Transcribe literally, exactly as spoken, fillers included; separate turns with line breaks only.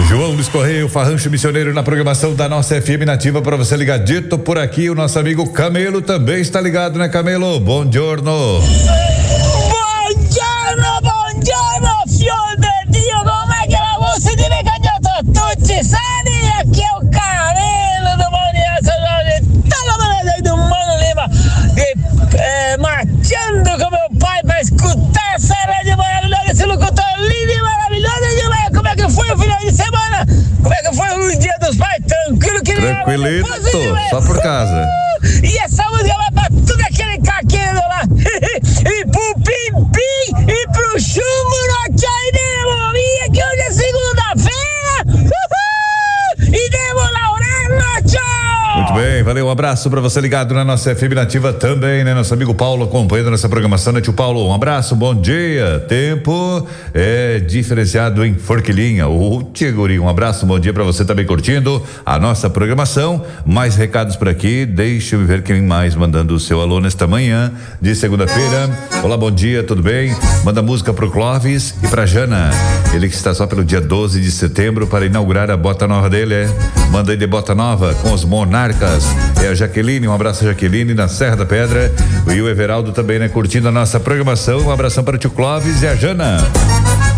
João Luiz Correia, o Farrancho Missioneiro na programação da nossa F M Nativa para você ligadito por aqui. O nosso amigo Camelo também está ligado, né, Camelo? Bom giorno.
Buongiorno, buongiorno, fior de Dio, com'è che la voce di Recagnato tutti sani? Aqui é o Camelo do Mania Sonora, toda maneira do mundo leva de eh, marchando com meu pai para escutar essa rádio maravilhosa, esse locutor lindo e maravilhoso. E como é que foi o final de semana? Como é que foi o dia dos pais? Tranquilo que
Tranquilito, só por casa.
E essa música vai pra tudo aquele caqueiro lá. E pro pim-pim e pro chumbo norte aí, Nemo. E aqui hoje é segunda-feira. Uhul! E Nemo Laurano, tchau!
Muito bem, valeu, um abraço pra você ligado na nossa F M Nativa também, né? Nosso amigo Paulo acompanhando nossa programação, né, tio Paulo? Um abraço, bom dia. Tempo é diferenciado em Forquilinha. Ô, tia Guri, um abraço, bom dia pra você também curtindo a nossa programação. Mais recados por aqui, deixa eu ver quem mais mandando o seu alô nesta manhã de segunda-feira. Olá, bom dia, tudo bem? Manda música pro Clóvis e pra Jana. Ele que está só pelo dia doze de setembro para inaugurar a bota nova dele, é? Manda aí de bota nova com os Monarcas. É a Jaqueline, um abraço a Jaqueline na Serra da Pedra. E o Everaldo também, né? Curtindo a nossa programação. Um abração para o tio Clóvis e a Jana.